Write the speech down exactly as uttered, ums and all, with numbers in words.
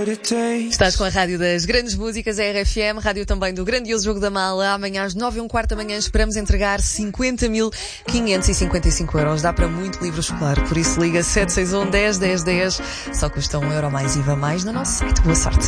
Estás com a rádio das grandes músicas, a R F M, rádio também do grandioso Jogo da Mala. Amanhã às nove e um quarto da manhã esperamos entregar cinquenta mil quinhentos e cinquenta e cinco euros. Dá para muito livro escolar, por isso liga sete seis um, dez, dez, dez. Só custa um euro mais I V A mais no nosso site. Boa sorte.